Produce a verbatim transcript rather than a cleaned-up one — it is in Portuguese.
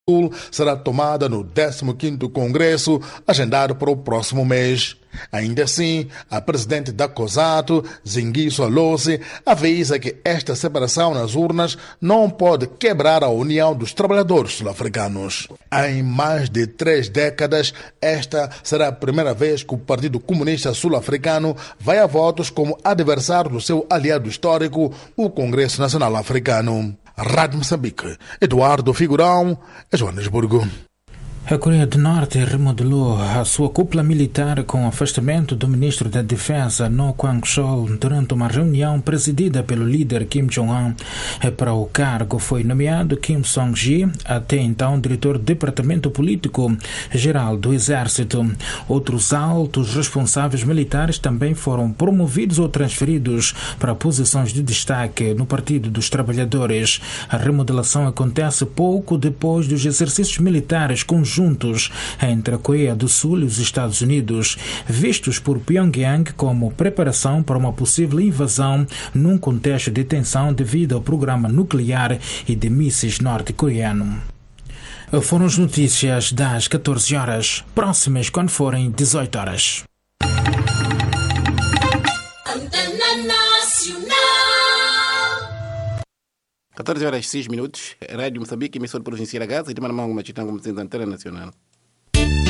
Sul será tomada no décimo quinto Congresso, agendado para o próximo mês. Ainda assim, a presidente da COSATU, Zinguisso Alossi, avisa que esta separação nas urnas não pode quebrar a união dos trabalhadores sul-africanos. Em mais de três décadas, esta será a primeira vez que o Partido Comunista Sul-Africano vai a votos como adversário do seu aliado histórico, o Congresso Nacional Africano. Rádio Moçambique, Eduardo Figurão, Joanesburgo. A Coreia do Norte remodelou a sua cúpula militar com o afastamento do ministro da Defesa, No Kwang-chol, durante uma reunião presidida pelo líder Kim Jong-un. Para o cargo foi nomeado Kim Song-ji, até então diretor do Departamento Político-Geral do Exército. Outros altos responsáveis militares também foram promovidos ou transferidos para posições de destaque no Partido dos Trabalhadores. A remodelação acontece pouco depois dos exercícios militares conjuntos juntos entre a Coreia do Sul e os Estados Unidos, vistos por Pyongyang como preparação para uma possível invasão num contexto de tensão devido ao programa nuclear e de mísseis norte-coreano. Foram as notícias das catorze horas, próximas quando forem dezoito horas. catorze horas e seis minutos, Rádio Moçambique, emissora provincial da Gaza, e também uma Antena Nacional.